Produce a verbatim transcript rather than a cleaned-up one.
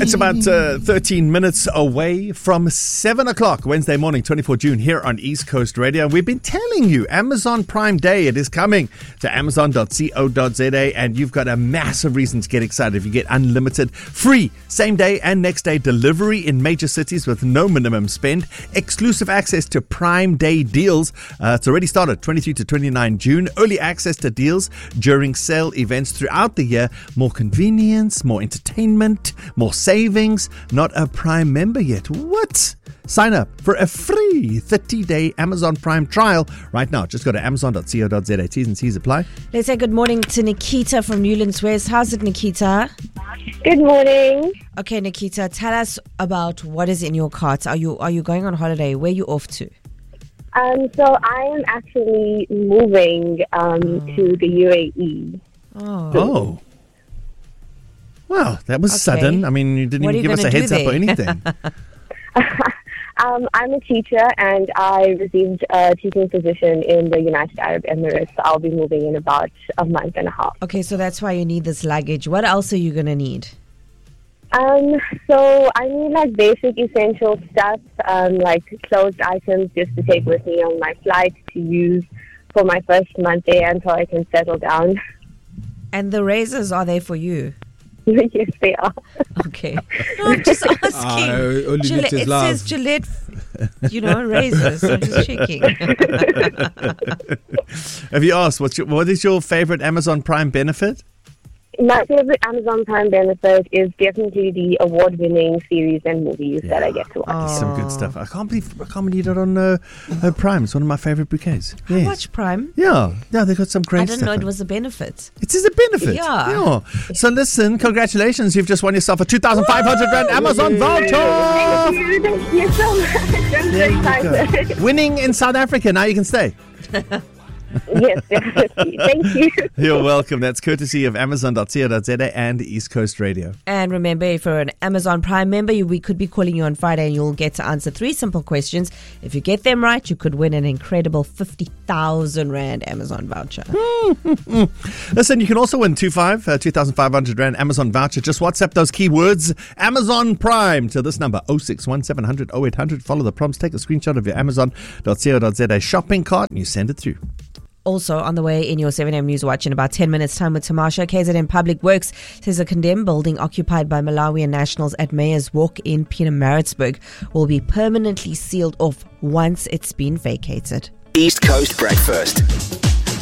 It's about uh, thirteen minutes away from seven o'clock Wednesday morning, twenty-fourth of June, here on East Coast Radio. We've been telling you, Amazon Prime Day, it is coming to amazon dot co dot za, and you've got a massive reason to get excited if you get unlimited, free, same day and next day delivery in major cities with no minimum spend, exclusive access to Prime Day deals. Uh, it's already started, twenty-three to twenty-nine June, early access to deals during sale events throughout the year, more convenience, more entertainment, more savings. Not a Prime member yet? What? Sign up for a free thirty-day Amazon Prime trial right now. Just go to amazon dot co dot za. T's and C's apply. Let's say good morning to Nikita from Newlands West. How's it, Nikita? Good morning. Okay, Nikita, tell us about what is in your cart. Are you are you going on holiday? Where are you off to? Um, so I am actually moving um, oh. to the U A E. Oh. Oh. Wow, that was Okay. sudden. I mean, you didn't What even are give you us a gonna heads do up or there? anything. um, I'm a teacher and I received a teaching position in the United Arab Emirates. I'll be moving in about a month and a half. Okay, so that's why you need this luggage. What else are you going to need? Um, so I need like basic essential stuff, um, like clothes items just to take with me on my flight to use for my first month there until I can settle down. And the razors, are they for you? Yes, they are. Okay. No, I'm just asking. Ah, only Gillette, Gillette is it love. says Gillette, you know, razors. I'm just checking. Have you asked, what's your, what is your favorite Amazon Prime benefit? My favorite Amazon Prime benefit is definitely the award-winning series and movies that I get to watch. Oh. Some good stuff. I can't believe I can't believe it on uh, uh, Prime. It's one of my favorite bouquets. How Yes. much Prime? Yeah, yeah, they got some great I didn't stuff. know it in was a benefit. It is a benefit. Yeah. yeah. So listen, congratulations. You've just won yourself a two thousand five hundred rand Amazon voucher. Thank you, thank you so much. I'm There so you excited. go. Winning in South Africa. Now you can stay. Yes, definitely. Thank you. You're welcome. That's courtesy of amazon dot co dot za and East Coast Radio. And remember, if you're an Amazon Prime member, you, we could be calling you on Friday and you'll get to answer three simple questions. If you get them right, you could win an incredible fifty thousand rand Amazon voucher. Listen, you can also win two five, uh, two thousand five hundred rand Amazon voucher. Just WhatsApp those keywords Amazon Prime to this number oh six one seven hundred oh eight hundred. Follow the prompts, take a screenshot of your amazon dot co dot za shopping cart and you send it through. Also on the way in your seven a.m. News Watch in about ten minutes time with Tamasha. K Z N Public Works says a condemned building occupied by Malawian nationals at Mayor's Walk in Pietermaritzburg will be permanently sealed off once it's been vacated. East Coast Breakfast.